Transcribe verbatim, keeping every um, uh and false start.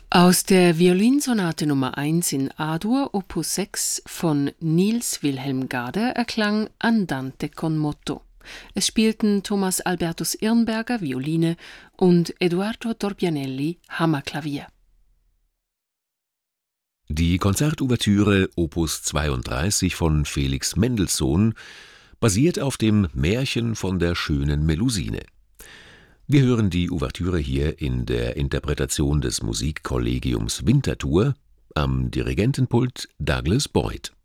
Aus der Violinsonate Nummer eins in A-Dur, Opus sechs von Niels Wilhelm Gader erklang Andante con moto. Es spielten Thomas Albertus Irnberger, Violine, und Edoardo Torbianelli, Hammerklavier. Die Konzertouvertüre Opus zweiunddreißig von Felix Mendelssohn basiert auf dem Märchen von der schönen Melusine. Wir hören die Ouvertüre hier in der Interpretation des Musikkollegiums Winterthur, am Dirigentenpult Douglas Boyd.